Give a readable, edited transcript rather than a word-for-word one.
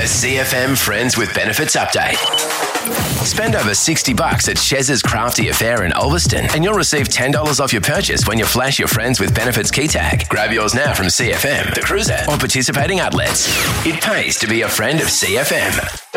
CFM Friends with Benefits update. Spend over $60 at Shez's Crafty Affair in Ulverston and you'll receive $10 off your purchase when you flash your Friends with Benefits key tag. Grab yours now from CFM, The Cruiser, or participating outlets. It pays to be a friend of CFM.